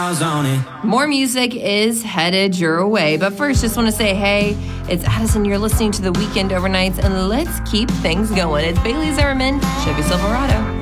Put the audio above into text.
miles on it. More music is headed your way. But first, just want to say, hey, it's Addison. You're listening to The Weekend Overnights, and let's keep things going. It's Bailey Zimmerman, Chevy Silverado.